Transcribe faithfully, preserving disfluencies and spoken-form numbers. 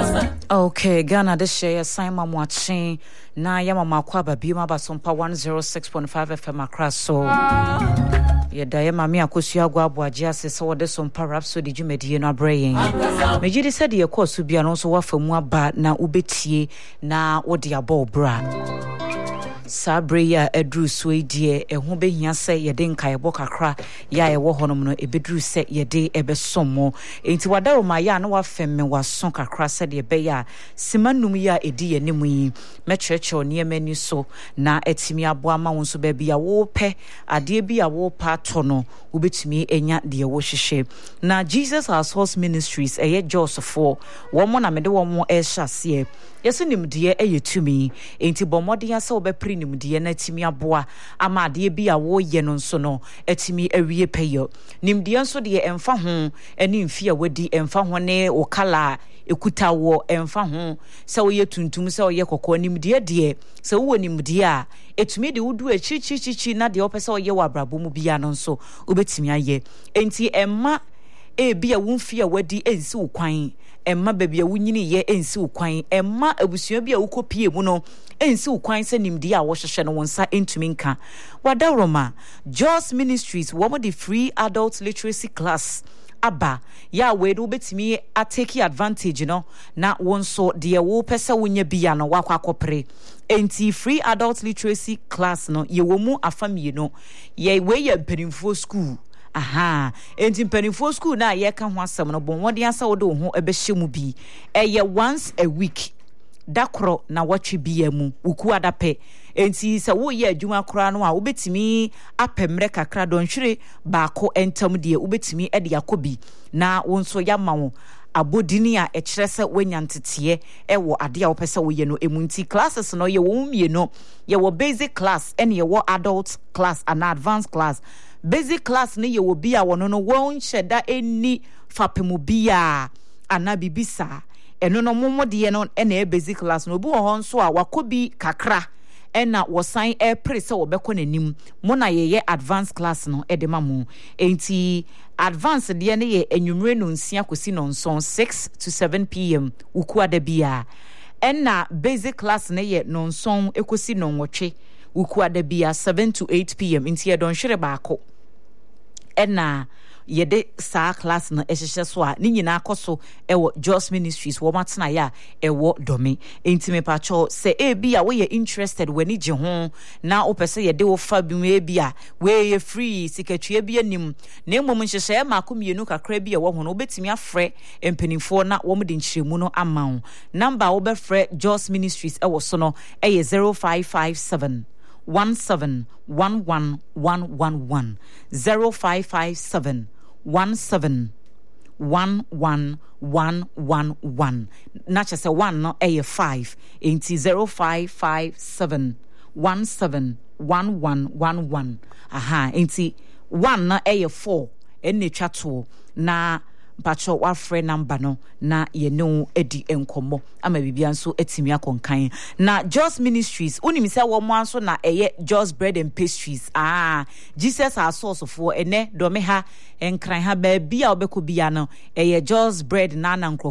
Okay, Ghana this share Simon Mwachin na yama makwa babima basompa one oh six point five F M across so ye daye mami akosua gwa aboaje ase se wode sompa Rhapsody dwumedie no abrayin mejidi said ye course bia no so wafamu aba na ubetie na wode abo bra Sabre ya edru suedie eho behia se yede nkaebo kakra ya ewo honom no ebedru se yede ebesomo enti wadaro ma ya na wafemme waso kakra se de be ya simanum ya edi yenimu yi mecheche ne mani so na etimi aboa ma won so ba bia wo pe ade bia wo pa to no ubetimi enya de wo hwehwe na Jesus Our Source Ministries eye Joseph wo mo na mede wo mo e hyase yeso nimde eye tumi enti bomode ase obepri nimde na timi aboa ama ade bia wo ye no nso no etimi awie peyo nimde nso de emfa ho ani mfi a wadi emfa ho ne wo kala ekuta wo emfa ho se wo ye tuntum se wo ye kokko nimde de se wo nimde a etumi de wudu achichichichi na de opese wo ye wa brabo mu bia no nso obetimi aye enti emma e bia wo mfi a wadi ensi wo kwan emma babia wo nyini ye ensi wo kwan emma abusua bia wo kopie mu no ensi wo kwan se nimde a wo hwehwe no wonsa entumi nka wadaroma Jos Ministries wo mo the free adult literacy class aba ya we do betimi a take advantage no na wonso de wo pese wonya bia no wakwa kopre enti free adult literacy class no ye wo mu afamie no ye we ye mpanimfo school aha enti mpanimfo school na ye ka ho asem no bon wode asa wo de ho ebehye mu bi eye once a week dakro na watwe bia mu wuku adape enti se wo ye adwuma kora no a wobetimi apemre kakra donhwere baako entam de wobetimi ede yakobi na wonso yama wo abodini a ekire se wanyantete e wo ade a wopese wo ye no emunti classes no ye wo mie no ye wo basic class ene ye wo adult class and advanced class basic class ne ye wo bia wono no won hyeda eni fapemu bia ana bibisa eno no momode no ena e basic class no obi wo ho nso a wakobi kakra ena wosan e prese wo beko nanim mo na ye ye advanced class no e de mamu enti advanced de ne ye enwumre no nsia kosi no nson six to seven p m uku adabia ena basic class ne ye no nson ekosi no nwotwe uku adabia seven to eight p m enti ye don hwere baako ena yede sa class na ehhehye so a ni nyina akoso ewo Jos Ministries wo matena ya ewo domi intime pacho se e bia we ye interested wani je ho na opese yede wo fa bi me bia we ye free sikatue bia nim na emom nhehye ma akomienu kakra bia wo ho no obetimi afre empanimfo na wo mde nchiremu no amawo number wo be frɛ Jos Ministries ewo so no eye zero five five seven one seven one one one one one zero five five seven one seven one one one one one na chese one no e five enti zero five five seven one seven one one one one aha enti one na e four enne twato na pacho wa frɛ number no na ye no edi enkomo ama bibia nso etimi akonkan na Jos Ministries unim se wo mo anso na eye Jos Bread and Pastries ah Jesus Our Source for ene do me ha enkran ha ba bia obekɔ bia no eye Jos Bread na na